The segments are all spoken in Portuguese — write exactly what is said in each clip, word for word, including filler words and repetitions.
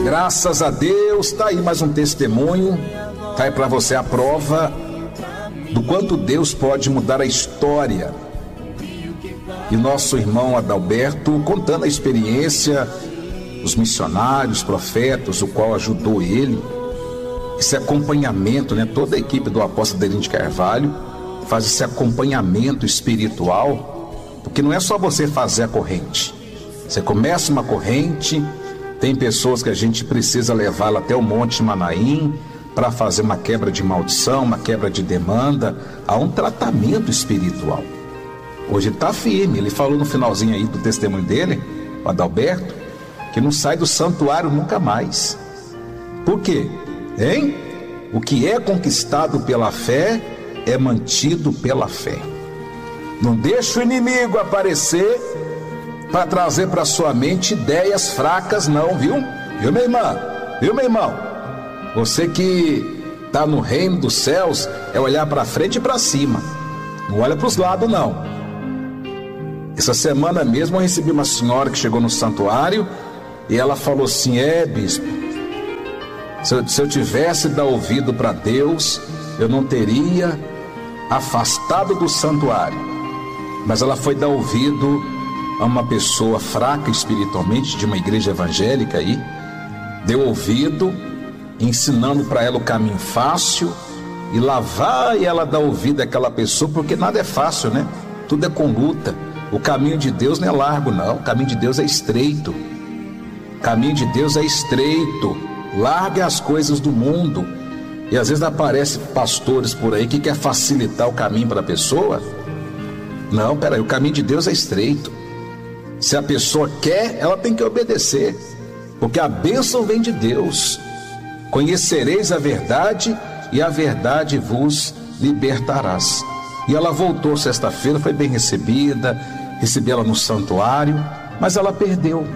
Graças a Deus, tá aí mais um testemunho, tá aí para você a prova do quanto Deus pode mudar a história. E nosso irmão Adalberto contando a experiência, os missionários, profetas, o qual ajudou ele, esse acompanhamento, né? Toda a equipe do apóstolo Adelino de Carvalho faz esse acompanhamento espiritual, porque não é só você fazer a corrente. Você começa uma corrente, tem pessoas que a gente precisa levá-la até o Monte Manaim para fazer uma quebra de maldição, uma quebra de demanda. Há um tratamento espiritual. Hoje ele está firme, ele falou no finalzinho aí do testemunho dele, o Adalberto, que não sai do santuário nunca mais. Por quê? Hein? O que é conquistado pela fé é mantido pela fé. Não deixa o inimigo aparecer para trazer para sua mente ideias fracas, não, viu? Viu, minha irmã? Viu, meu irmão? Você que está no reino dos céus é olhar para frente e para cima. Não olha para os lados, não. Essa semana mesmo eu recebi uma senhora que chegou no santuário e ela falou assim: é, bispo, se eu, se eu tivesse dado ouvido para Deus, eu não teria afastado do santuário. Mas ela foi dar ouvido a uma pessoa fraca espiritualmente, de uma igreja evangélica aí, deu ouvido, ensinando para ela o caminho fácil, e lá vai ela dar ouvido àquela pessoa, porque nada é fácil, né? Tudo é com luta. O caminho de Deus não é largo, não. O caminho de Deus é estreito. O caminho de Deus é estreito. Largue as coisas do mundo. E às vezes aparecem pastores por aí que quer facilitar o caminho para a pessoa. Não, peraí, o caminho de Deus é estreito. Se a pessoa quer, ela tem que obedecer, porque a bênção vem de Deus. Conhecereis a verdade e a verdade vos libertarás. E ela voltou sexta-feira, foi bem recebida, recebi ela no santuário, mas ela perdeu.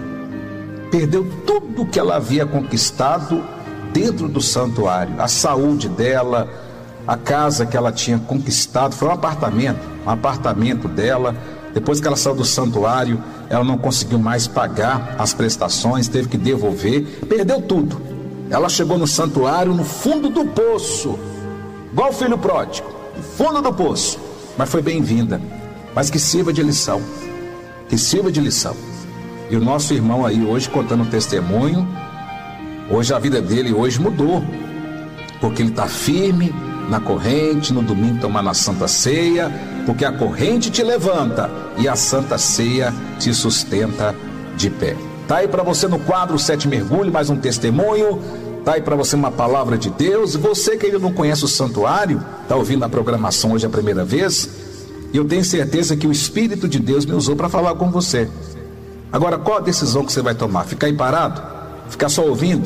Perdeu tudo que ela havia conquistado dentro do santuário. A saúde dela, a casa que ela tinha conquistado, foi um apartamento, um apartamento dela. Depois que ela saiu do santuário, ela não conseguiu mais pagar as prestações, teve que devolver, perdeu tudo. Ela chegou no santuário no fundo do poço, igual o filho pródigo, no fundo do poço, mas foi bem-vinda. Mas que sirva de lição, que sirva de lição. E o nosso irmão aí hoje contando um testemunho, hoje a vida dele hoje mudou, porque ele está firme na corrente, no domingo tomar na Santa Ceia, porque a corrente te levanta e a Santa Ceia te sustenta de pé. Tá aí para você no quadro Sete Mergulhos, mais um testemunho. Tá aí para você uma palavra de Deus. Você que ainda não conhece o santuário, tá ouvindo a programação hoje a primeira vez, e eu tenho certeza que o Espírito de Deus me usou para falar com você. Agora, qual a decisão que você vai tomar? Ficar aí parado? Ficar só ouvindo?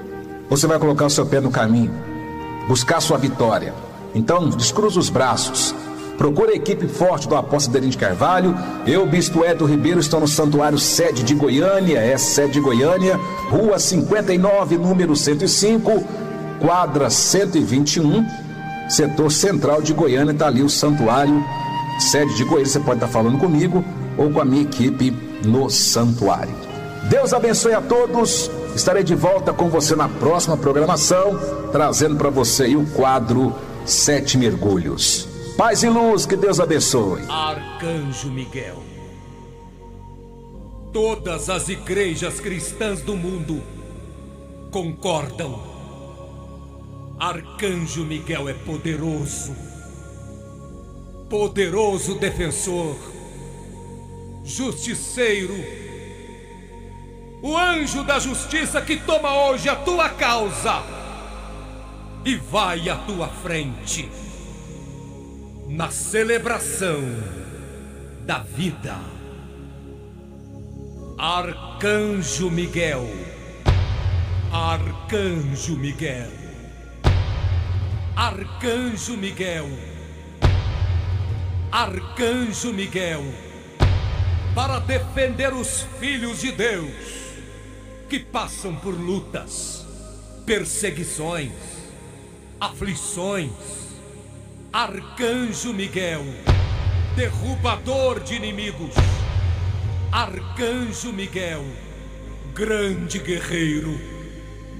Ou você vai colocar o seu pé no caminho? Buscar a sua vitória? Então, descruza os braços. Procure a equipe forte do apóstolo Adelino de Carvalho. Eu, Bispo Eto Ribeiro, estou no Santuário Sede de Goiânia. É Sede de Goiânia, Rua cinquenta e nove, número cento e cinco, quadra cento e vinte e um, setor central de Goiânia. Está ali o Santuário Sede de Goiânia. Você pode estar falando comigo ou com a minha equipe no santuário. Deus abençoe a todos. Estarei de volta com você na próxima programação, trazendo para você aí o quadro Sete Mergulhos. Paz e luz, que Deus abençoe. Arcanjo Miguel. Todas as igrejas cristãs do mundo concordam. Arcanjo Miguel é poderoso, poderoso defensor, justiceiro, o anjo da justiça que toma hoje a tua causa e vai à tua frente na celebração da vida. Arcanjo Miguel, Arcanjo Miguel, Arcanjo Miguel, Arcanjo Miguel, para defender os filhos de Deus que passam por lutas, perseguições, aflições. Arcanjo Miguel, derrubador de inimigos. Arcanjo Miguel, grande guerreiro.